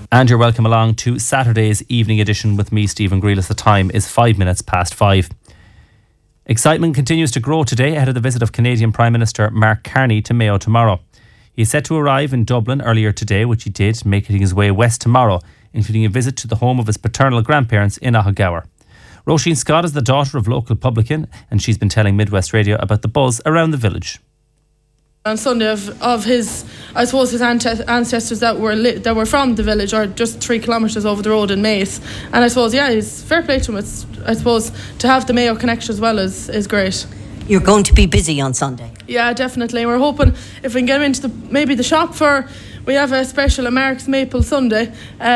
And you're welcome along to Saturday's evening edition with me, Stephen Grealis. The time is 5:05. Excitement continues to grow today ahead of the visit of Canadian Prime Minister Mark Carney to Mayo tomorrow. He is set to arrive in Dublin earlier today, which he did, making his way west tomorrow, including a visit to the home of his paternal grandparents in Ahagower. Roisin Scott is the daughter of local publican, and she's been telling Midwest Radio about the buzz around the village. On Sunday of his, I suppose his ancestors that were from the village, or just 3 kilometres over the road in Mace, and I suppose it's fair play to him. I suppose to have the Mayo connection as well is great. You're going to be busy on Sunday. Yeah, definitely. We're hoping if we can get him into maybe the shop we have a special a Mark's Maple Sunday.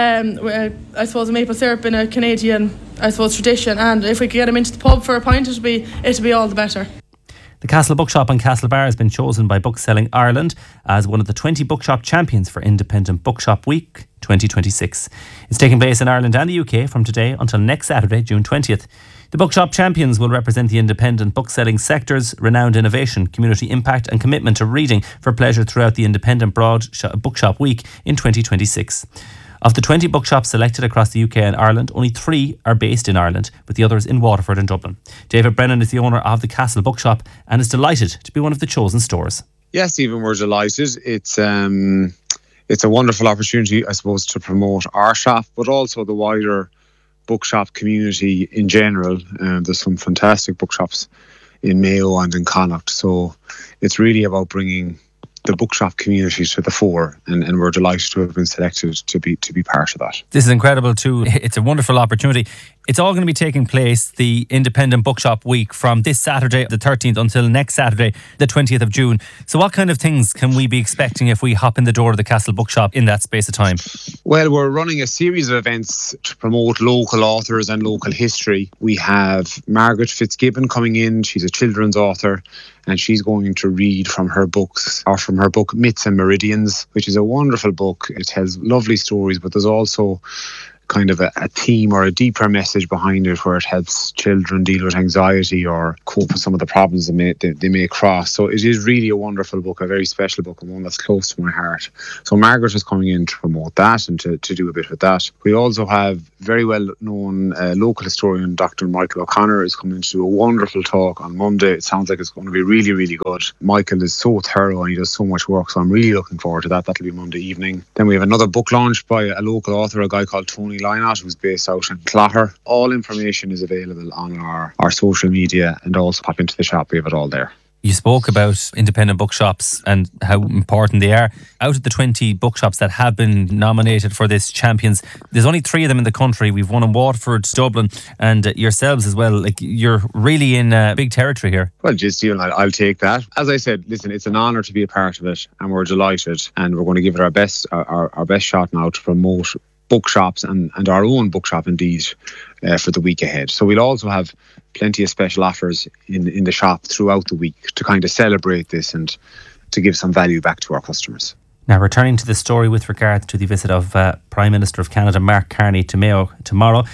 I suppose a maple syrup in a Canadian, I suppose, tradition, and if we could get him into the pub for a pint, it'd be all the better. The Castle Bookshop on Castlebar has been chosen by Bookselling Ireland as one of the 20 bookshop champions for Independent Bookshop Week 2026. It's taking place in Ireland and the UK from today until next Saturday, June 20th. The bookshop champions will represent the independent bookselling sector's renowned innovation, community impact and commitment to reading for pleasure throughout the Independent Bookshop Week in 2026. Of the 20 bookshops selected across the UK and Ireland, only 3 are based in Ireland, with the others in Waterford and Dublin. David Brennan is the owner of the Castle Bookshop and is delighted to be one of the chosen stores. Yes, Stephen, we're delighted. It's a wonderful opportunity, I suppose, to promote our shop, but also the wider bookshop community in general. There's some fantastic bookshops in Mayo and in Connacht, so it's really about bringing the bookshop community to the fore, and we're delighted to have been selected to be part of that. This is incredible too. It's a wonderful opportunity. It's all going to be taking place, the Independent Bookshop Week, from this Saturday, the 13th, until next Saturday, the 20th of June. So what kind of things can we be expecting if we hop in the door of the Castle Bookshop in that space of time? Well, we're running a series of events to promote local authors and local history. We have Margaret Fitzgibbon coming in. She's a children's author, and she's going to read from her book Myths and Meridians, which is a wonderful book. It tells lovely stories, but there's also kind of a theme or a deeper message behind it, where it helps children deal with anxiety or cope with some of the problems they may cross. So it is really a wonderful book, a very special book, and one that's close to my heart. So Margaret is coming in to promote that and to do a bit with that. We also have very well known local historian Dr. Michael O'Connor is coming to do a wonderful talk on Monday. It sounds like it's going to be really, really good. Michael is so thorough and he does so much work, so I'm really looking forward to that. That'll be Monday evening. Then we have another book launch by a local author, a guy called Tony Lynott, who's based out in Clogher. All information is available on our social media, and also pop into the shop. We have it all there. You spoke about independent bookshops and how important they are. Out of the 20 bookshops that have been nominated for this champions, there's only 3 of them in the country. We've one in Waterford, Dublin, and yourselves as well. Like, you're really in big territory here. Well, just Stephen, I'll take that. As I said, listen, it's an honour to be a part of it, and we're delighted, and we're going to give it our best shot now to promote bookshops and our own bookshop indeed for the week ahead. So we'll also have plenty of special offers in the shop throughout the week to kind of celebrate this and to give some value back to our customers. Now, returning to the story with regard to the visit of Prime Minister of Canada Mark Carney to Mayo tomorrow,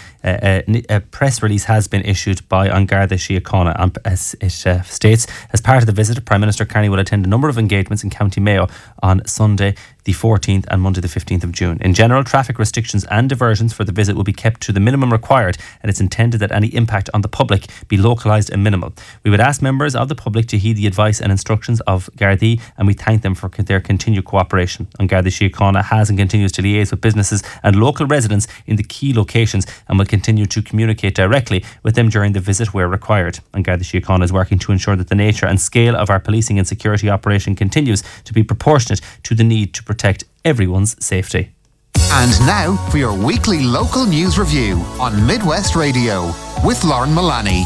a press release has been issued by An Garda Síochána. As it states, as part of the visit, Prime Minister Carney will attend a number of engagements in County Mayo on Sunday the 14th and Monday the 15th of June. In general, traffic restrictions and diversions for the visit will be kept to the minimum required, and it's intended that any impact on the public be localised and minimal. We would ask members of the public to heed the advice and instructions of Gardaí, and we thank them for their continued cooperation. An Garda Síochána has and continues to liaise with businesses and local residents in the key locations, and will continue to communicate directly with them during the visit where required. An Garda Síochána is working to ensure that the nature and scale of our policing and security operation continues to be proportionate to the need to protect everyone's safety. And now for your weekly local news review on Midwest Radio with Lauren Mullaney.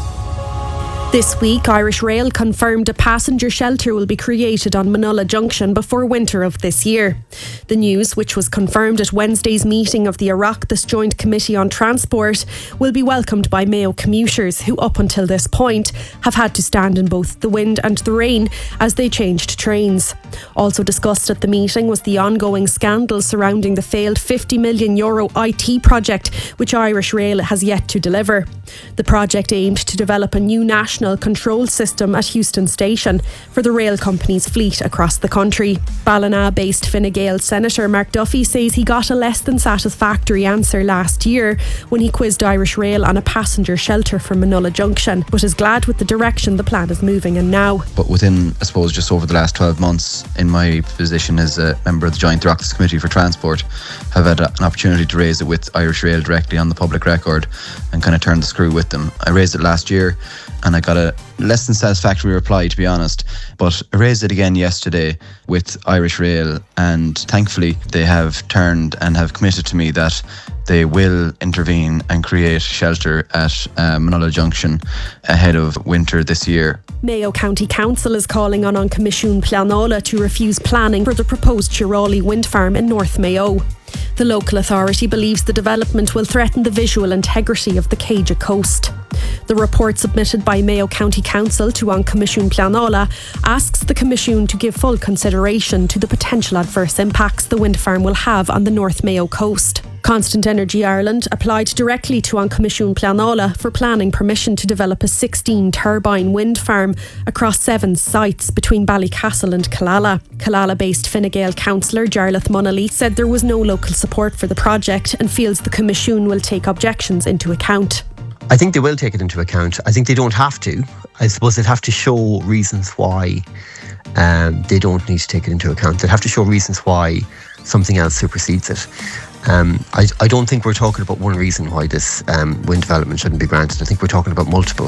This week, Irish Rail confirmed a passenger shelter will be created on Manola Junction before winter of this year. The news, which was confirmed at Wednesday's meeting of the Oireachtas Joint Committee on Transport, will be welcomed by Mayo commuters who up until this point have had to stand in both the wind and the rain as they changed trains. Also discussed at the meeting was the ongoing scandal surrounding the failed €50 million IT project, which Irish Rail has yet to deliver. The project aimed to develop a new national control system at Heuston Station for the rail company's fleet across the country. Ballina-based Fine Gael Senator Mark Duffy says he got a less than satisfactory answer last year when he quizzed Irish Rail on a passenger shelter for Manola Junction, but is glad with the direction the plan is moving in now. But within, I suppose, just over the last 12 months, in my position as a member of the Joint Oireachtas Committee for Transport, have had an opportunity to raise it with Irish Rail directly on the public record and kind of turn the screw with them. I raised it last year and I got a less than satisfactory reply, to be honest, but I raised it again yesterday with Irish Rail, and thankfully they have turned and have committed to me that they will intervene and create shelter at Manola Junction ahead of winter this year. Mayo County Council is calling on Comisiún Pleanála to refuse planning for the proposed Chirali wind farm in North Mayo. The local authority believes the development will threaten the visual integrity of the Céide coast. The report submitted by Mayo County Council to Comisiún Pleanála asks the Commission to give full consideration to the potential adverse impacts the wind farm will have on the North Mayo coast. Constant Energy Ireland applied directly to Comisiún Pleanála for planning permission to develop a 16-turbine wind farm across 7 sites between Ballycastle and Killala. Killala-based Fine Gael councillor Jarlath Munnelly said there was no local support for the project and feels the Commission will take objections into account. I think they will take it into account. I think they don't have to. I suppose they'd have to show reasons why they don't need to take it into account. They'd have to show reasons why something else supersedes it. I don't think we're talking about one reason why this wind development shouldn't be granted. I think we're talking about multiple.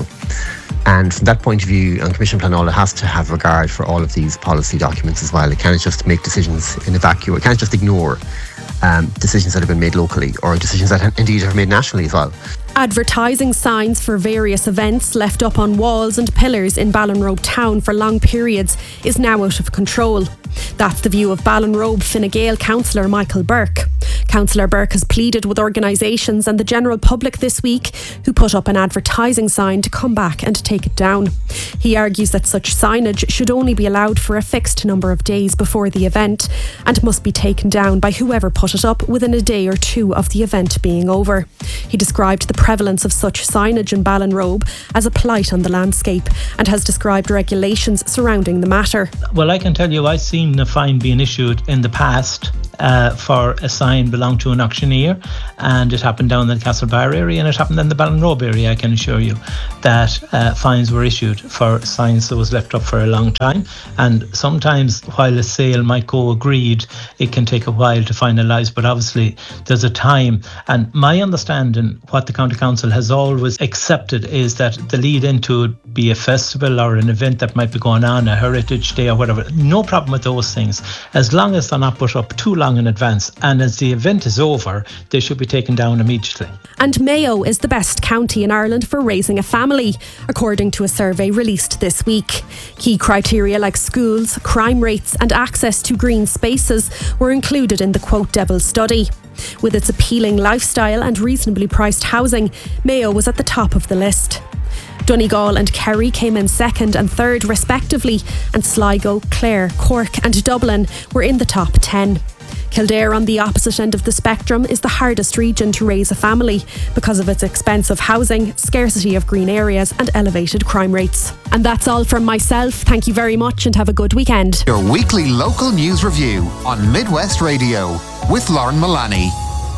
And from that point of view, Comisiún Pleanála has to have regard for all of these policy documents as well. It can't just make decisions in a vacuum. It can't just ignore decisions that have been made locally or decisions that indeed are made nationally as well. Advertising signs for various events left up on walls and pillars in Ballinrobe town for long periods is now out of control. That's the view of Ballinrobe Fine Gael councillor Michael Burke. Councillor Burke has pleaded with organisations and the general public this week who put up an advertising sign to come back and take it down. He argues that such signage should only be allowed for a fixed number of days before the event and must be taken down by whoever put it up within a day or two of the event being over. He described the prevalence of such signage in Ballinrobe as a blight on the landscape and has described regulations surrounding the matter. Well, I can tell you I've seen a fine being issued in the past for a sign belonged to an auctioneer, and it happened down in the Castlebar area and it happened in the Ballinrobe area. I can assure you that fines were issued for signs that was left up for a long time, and sometimes while a sale might go agreed, it can take a while to finalise, but obviously there's a time. And my understanding, what the County Council has always accepted, is that the lead into it be a festival or an event that might be going on, a Heritage Day or whatever. No problem with those things, as long as they're not put up too long in advance, and as the event is over, they should be taken down immediately. And Mayo is the best county in Ireland for raising a family, according to a survey released this week. Key criteria like schools, crime rates and access to green spaces were included in the Quote Devil study. With its appealing lifestyle and reasonably priced housing, Mayo was at the top of the list. Donegal and Kerry came in second and third respectively, and Sligo, Clare, Cork and Dublin were in the top 10. Kildare, on the opposite end of the spectrum, is the hardest region to raise a family because of its expensive housing, scarcity of green areas and elevated crime rates. And that's all from myself. Thank you very much and have a good weekend. Your weekly local news review on Midwest Radio with Lauren Mullaney.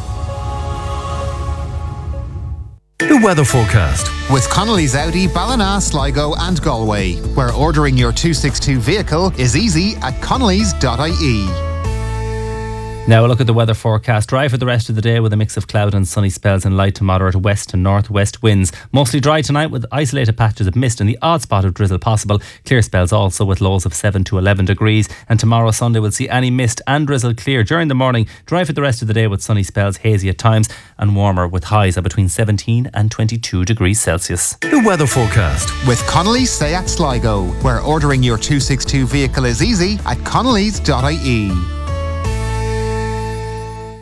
The weather forecast with Connolly's Audi, Ballina, Sligo and Galway, where ordering your 262 vehicle is easy at connellys.ie. Now a look at the weather forecast. Dry for the rest of the day with a mix of cloud and sunny spells and light to moderate west and northwest winds. Mostly dry tonight with isolated patches of mist and the odd spot of drizzle possible. Clear spells also with lows of 7 to 11 degrees. And tomorrow Sunday we'll see any mist and drizzle clear during the morning. Dry for the rest of the day with sunny spells, hazy at times, and warmer with highs of between 17 and 22 degrees Celsius. The weather forecast with Connolly's Seat Sligo, where ordering your 262 vehicle is easy at connellys.ie.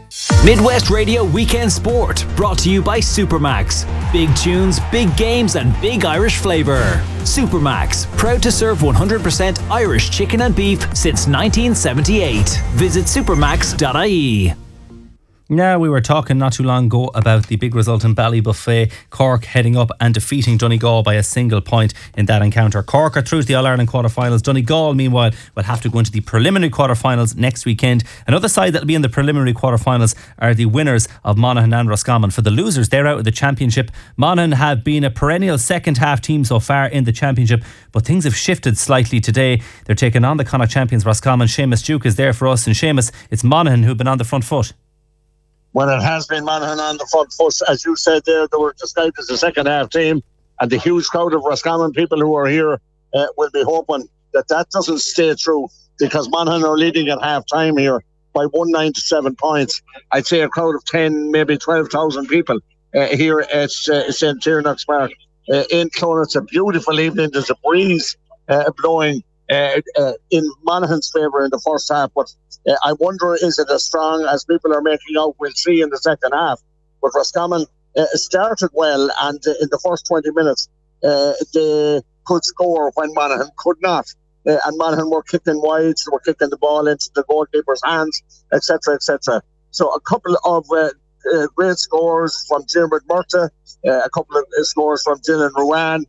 Midwest Radio Weekend Sport, brought to you by Supermax. Big tunes, big games and big Irish flavour. Supermax, proud to serve 100% Irish chicken and beef since 1978. Visit supermax.ie. Now, we were talking not too long ago about the big result in Ballybuffet. Cork heading up and defeating Donegal by a single point in that encounter. Cork are through to the All-Ireland quarter-finals. Donegal, meanwhile, will have to go into the preliminary quarter-finals next weekend. Another side that will be in the preliminary quarter-finals are the winners of Monaghan and Roscommon. For the losers, they're out of the championship. Monaghan have been a perennial second-half team so far in the championship, but things have shifted slightly today. They're taking on the Connacht champions Roscommon. Seamus Duke is there for us. And Seamus, it's Monaghan who've been on the front foot. Well, it has been Monaghan on the front foot. As you said there, they were described as a second half team, and the huge crowd of Roscommon people who are here will be hoping that doesn't stay true, because Monaghan are leading at half time here by 197 points. I'd say a crowd of 10, maybe 12,000 people here at St. Tiernack's Park in Clonard. It's a beautiful evening. There's a breeze blowing in Monaghan's favour in the first half, but I wonder, is it as strong as people are making out? We'll see in the second half. But Roscommon started well, and in the first 20 minutes they could score when Monaghan could not, and Monaghan were kicking wide, they were kicking the ball into the goalkeeper's hands, etc., etc. So a couple of great scores from Diarmuid Murtagh, a couple of scores from Dylan Ruane,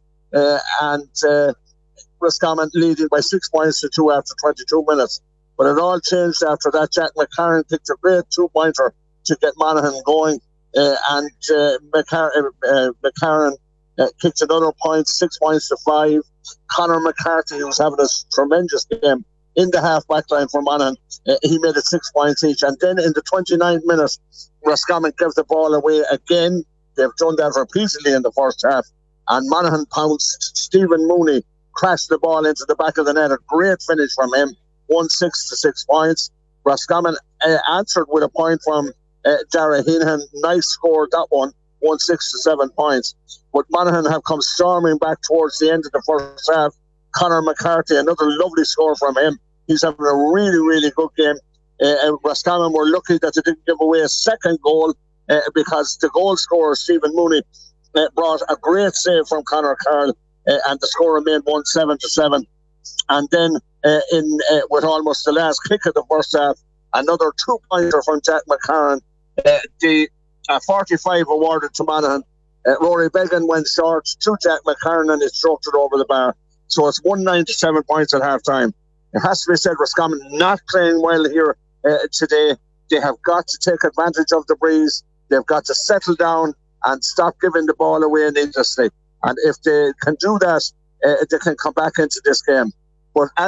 and Roscommon leading by 6 points to 2 after 22 minutes. But it all changed after that. Jack McCarron kicked a great 2-pointer to get Monaghan going, and McCarron kicked another point, 6 points to 5. Conor McCarthy, who was having a tremendous game in the half-back line for Monaghan, he made it 6 points each. And then in the 29th minute, Roscommon gave the ball away again. They've done that repeatedly in the first half. And Monaghan pounced. Stephen Mooney crashed the ball into the back of the net. A great finish from him. 1-6 to 6 points. Roscommon answered with a point from Dara Heenan. Nice score, that one. 1-6 to 7 points. But Monaghan have come storming back towards the end of the first half. Conor McCarthy, another lovely score from him. He's having a really, really good game. Roscommon were lucky that they didn't give away a second goal because the goal scorer, Stephen Mooney, brought a great save from Conor Carl, and the score remained 1-7 to 7. And then with almost the last kick of the first half, another 2-pointer from Jack McCarron. The 45 awarded to Monaghan. Rory Beggan went short to Jack McCarron, and he stroked it over the bar. So it's 197 points at half time. It has to be said, Roscommon not playing well here today. They have got to take advantage of the breeze. They've got to settle down and stop giving the ball away needlessly. And if they can do that, they can come back into this game. But